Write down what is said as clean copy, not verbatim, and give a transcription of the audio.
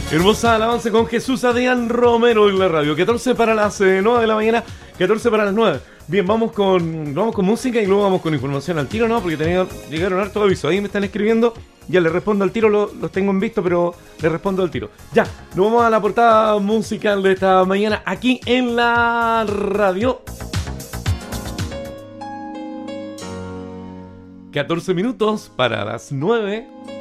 Hermosa alabanza con Jesús Adrián Romero en la radio. 14 para las 9 de la mañana, 14 para las 9. Bien, vamos con música y luego vamos con información al tiro, ¿no? Porque llegaron harto aviso. Ahí me están escribiendo. Ya les respondo al tiro, los tengo en visto, pero les respondo al tiro. Ya, nos vamos a la portada musical de esta mañana aquí en la radio. 14 minutos para las 9.